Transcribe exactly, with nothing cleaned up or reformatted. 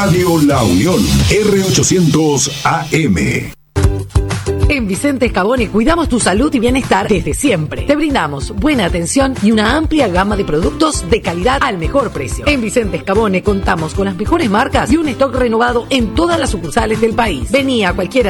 Radio La Unión, R ochocientos A M. En Vicente Escabone cuidamos tu salud y bienestar desde siempre. Te brindamos buena atención y una amplia gama de productos de calidad al mejor precio. En Vicente Escabone contamos con las mejores marcas y un stock renovado en todas las sucursales del país. Vení a cualquiera